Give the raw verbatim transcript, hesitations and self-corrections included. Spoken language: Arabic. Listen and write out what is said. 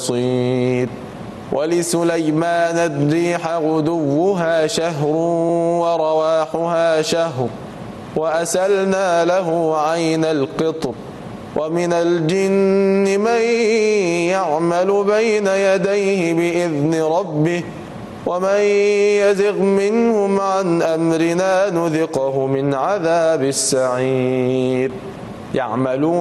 بصير. ولسليمان الريح غدوها شهر ورواحها شهر وأسلنا له عين القطر. ومن الجن من يعمل بين يديه بإذن ربه ومن يزغ منهم عن أمرنا نذقه من عذاب السعير. يعملون